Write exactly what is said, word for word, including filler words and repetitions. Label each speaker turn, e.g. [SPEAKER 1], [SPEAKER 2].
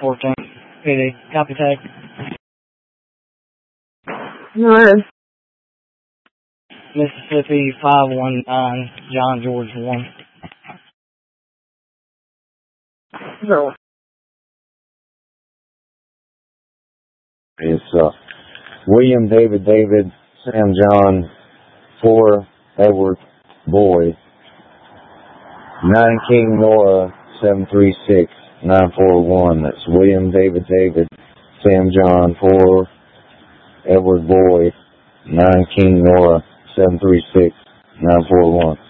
[SPEAKER 1] fourteen. P D. Copy tag.
[SPEAKER 2] Where?
[SPEAKER 1] Mississippi five one nine, John George one.
[SPEAKER 2] No.
[SPEAKER 3] It's uh, William David David Sam John four Edward Boy nine King Nora seven three six nine four one. That's William David David Sam John four Edward Boy nine King Nora seven three six nine four one.